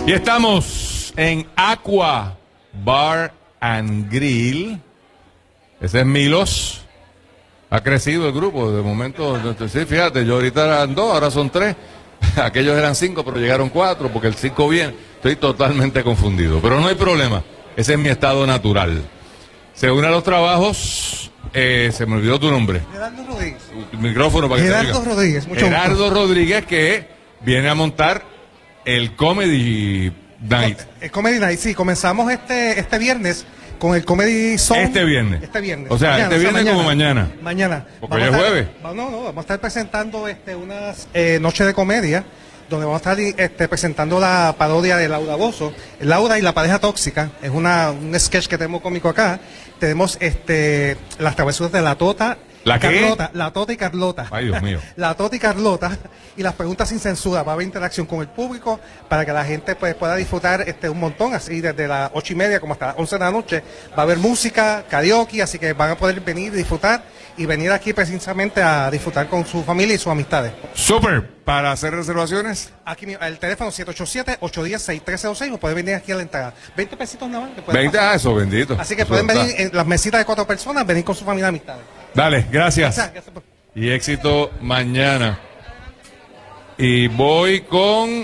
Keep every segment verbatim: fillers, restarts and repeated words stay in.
Y estamos en Aqua Bar and Grill. Ese es Milos. Ha crecido el grupo. De momento, sí, fíjate, yo ahorita eran dos, ahora son tres. Aquellos eran cinco, pero llegaron cuatro, porque el cinco bien. Estoy totalmente confundido. Pero no hay problema. Ese es mi estado natural. Se une a los trabajos. Eh, se me olvidó tu nombre. Gerardo Rodríguez. Tu micrófono para que Gerardo te diga. Rodríguez, mucho Gerardo gusto. Rodríguez, que viene a montar el Comedy Night. El Comedy Night, sí, comenzamos este este viernes con el Comedy Zone. Este viernes. Este viernes. O sea, Mañana, este viernes como mañana. Mañana. Porque hoy es jueves. No, no, vamos a estar presentando este unas eh, noches de comedia, donde vamos a estar este, presentando la parodia de Laura Bozzo, Laura y la pareja tóxica. Es una un sketch que tenemos cómico acá. Tenemos este las travesuras de la Tota. ¿La qué? Carlota, la Tota y Carlota. Ay, Dios mío. La Tota y Carlota y las preguntas sin censura. Va a haber interacción con el público para que la gente pues, pueda disfrutar este un montón, así desde las ocho y media como hasta las once de la noche. Va a haber música, karaoke, así que van a poder venir y disfrutar y venir aquí precisamente a disfrutar con su familia y sus amistades. Súper. Para hacer reservaciones. Aquí mi- el teléfono siete ocho siete, ocho uno cero, seis tres cero seis o pueden venir aquí a la entrada. veinte pesitos nada más. que pueden veinte pasar. a eso, bendito. Así que Eso pueden está. venir en las mesitas de cuatro personas, venir con su familia y amistades. Dale, gracias. Gracias, gracias por- Y éxito mañana. Y voy con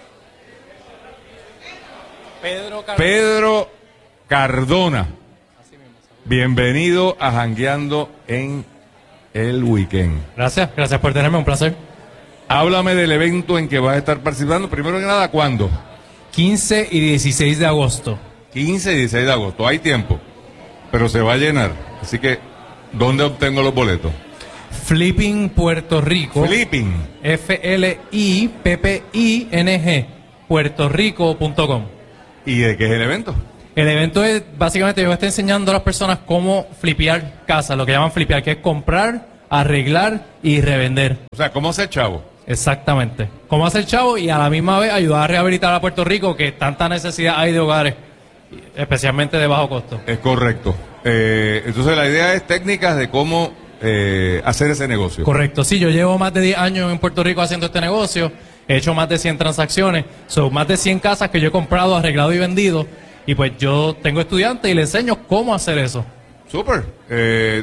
Pedro Car- Pedro Cardona. Bienvenido a Jangueando en el Weekend. Gracias, gracias por tenerme, un placer. Háblame del evento en que vas a estar participando. Primero que nada, ¿cuándo? quince y dieciséis de agosto. quince y dieciséis de agosto. Hay tiempo, pero se va a llenar. Así que, ¿dónde obtengo los boletos? Flipping Puerto Rico. Flipping. F L I P P I N G. puertorrico punto com. ¿Y de qué es el evento? El evento es, básicamente, yo voy a estar enseñando a las personas cómo flipear casas, lo que llaman flipear, que es comprar, arreglar y revender. O sea, ¿cómo hacer chavo? Exactamente. Cómo hacer chavo y a la misma vez ayudar a rehabilitar a Puerto Rico, que tanta necesidad hay de hogares, especialmente de bajo costo. Es correcto. Eh, entonces la idea es técnicas de cómo eh, hacer ese negocio. Correcto, sí, yo llevo más de diez años en Puerto Rico haciendo este negocio, he hecho más de cien transacciones, son más de cien casas que yo he comprado, arreglado y vendido, y pues yo tengo estudiantes y les enseño cómo hacer eso. Súper. Eh,